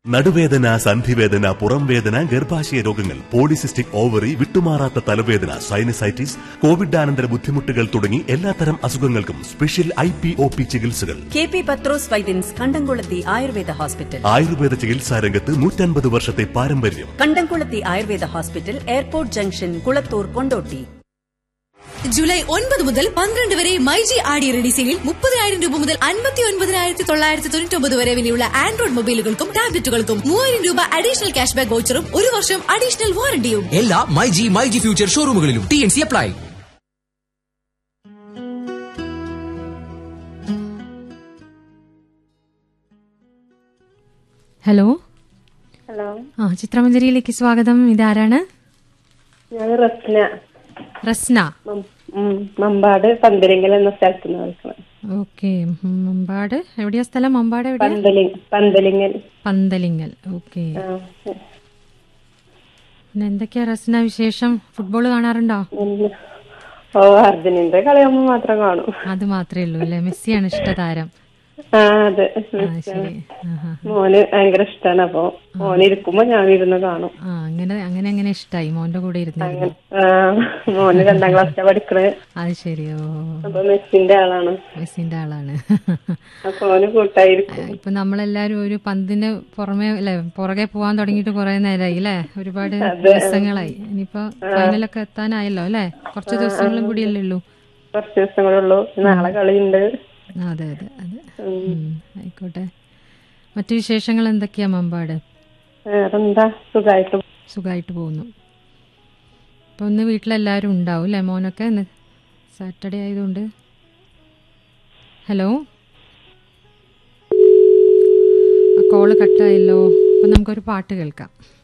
നടുവേദന, സന്ധിവേദന, പുറംവേദന, ഗർഭാശയ രോഗങ്ങൾ, പോളിസിസ്റ്റിക് ഓവറി, വിട്ടുമാറാത്ത തലവേദന, സൈനസൈറ്റിസ്, കോവിഡാനന്തര ബുദ്ധിമുട്ടുകൾ തുടങ്ങി എല്ലാത്തരം അസുഖങ്ങൾക്കും സ്പെഷ്യൽ IPOP ചികിത്സകൾ. KP പത്രോസ് വൈദ്യൻസ് കണ്ടംകുളത്തി ആയുർവേദ ഹോസ്പിറ്റൽ. ആയുർവേദ ചികിത്സാ രംഗത്ത് 150 വർഷത്തെ പാരമ്പര്യം. കണ്ടംകുളത്തി Ayurveda hospital, airport junction, Kulathur, Kondotty. July 9 മുതൽ 12 വരെ മൈജി ആടി റെഡി സെയിൽ 30,000 രൂപ മുതൽ 59,999 വരെ വിലയുള്ള ആൻഡ്രോയിഡ് മൊബൈലുകൾക്കും ടാബ്ലറ്റുകൾക്കും 3,000 രൂപ അഡീഷണൽ ക്യാഷ് ബാക്ക് വൗച്ചറും 1 വർഷം അഡീഷണൽ വാറണ്ടിയും എല്ലാ myG future ഷോറൂമുകളിലും. TNC apply. Hello. Hello. ചിത്രമഞ്ജരിയിലേക്ക് സ്വാഗതം. ഇതാരാണ്? ഞാൻ റസ്ന. റസ്ന. മമ്പാട് പന്തലിങ്ങൽ എന്ന സ്ഥലത്ത് നിന്ന് വിളിക്കണം. ഓക്കെ. മമ്പാട് എവിടെയാ സ്ഥലം? മമ്പാട് എവിടെയാ? പന്തലിങ്ങൽ. പന്തലിങ്ങൽ. ഓക്കെ. പിന്നെ എന്തൊക്കെയാ റസ്ന വിശേഷം? ഫുട്ബോൾ കാണാറുണ്ടോ? അർജന്റീനയുടെ കളിയാകുമ്പോ മാത്രം കാണും. അത് മാത്രമേ ഉള്ളൂ അല്ലെ? മെസ്സിയാണ് ഇഷ്ടതാരം. അതെ. മോന് ഭയങ്കര ഇഷ്ടാണ്. അപ്പൊ മോന് ഇരിക്കുമ്പോ ഞാൻ ഇരുന്ന് കാണും. അങ്ങനെ ഇഷ്ടായി മോന്റെ കൂടെ ഇരുന്ന്. മോന് 2ാം ക്ലാസ്സിലാ പഠിക്കണേ. അത് ശരിയോ? അപ്പൊ മെസ്സിന്റെ ആളാണ്. അപ്പൊ മോന് കൂട്ടായിരിക്കും. ഇപ്പൊ നമ്മളെല്ലാരും ഒരു പന്തിന് പുറകെ പോവാൻ തുടങ്ങിയിട്ട് കുറെ നേരമായി അല്ലെ? ഒരുപാട് ദിവസങ്ങളായി. ഇനിയിപ്പോ ഫൈനലൊക്കെ എത്താനായല്ലോ അല്ലെ? കുറച്ച് ദിവസങ്ങളും കൂടിയല്ലേ ഉള്ളൂ. കുറച്ച് ദിവസങ്ങളുള്ളൂ. നാളെ കളിയുണ്ട്. അതെ. ആയിക്കോട്ടെ. മറ്റു വിശേഷങ്ങൾ എന്തൊക്കെയാ മമ്പാട്? വേറെന്താ, സുഖമായിട്ട് പോകുന്നു. ഇപ്പൊ ഒന്ന് വീട്ടിലെല്ലാരും ഉണ്ടാവും അല്ലെ? മോനൊക്കെ സാറ്റർഡേ ആയതുകൊണ്ട്. ഹലോ. കോള് കട്ടായല്ലോ. അപ്പൊ നമുക്കൊരു പാട്ട് കേൾക്കാം.